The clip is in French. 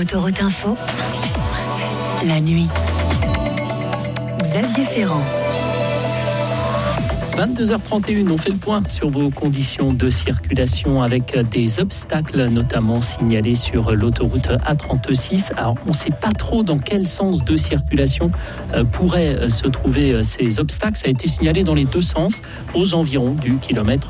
Autoroute Info, la nuit. Xavier Ferrand. 22h31, on fait le point sur vos conditions de circulation avec des obstacles notamment signalés sur l'autoroute A36. Alors, on ne sait pas trop dans quel sens de circulation pourraient se trouver ces obstacles. Ça a été signalé dans les deux sens, aux environs du kilomètre